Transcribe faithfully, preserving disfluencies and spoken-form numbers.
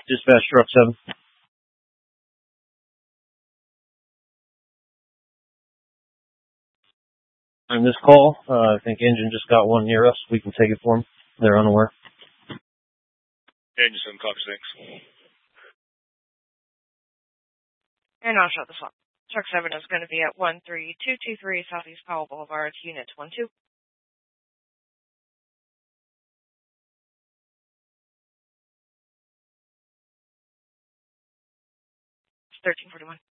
Dispatch truck seven. On this call, uh, I think engine just got one near us. We can take it for them. They're unaware. Engine seven, copy six. And I'll shut this off. Truck seven is going to be at one three two two three Southeast Powell Boulevard, Unit one two. thirteen forty-one.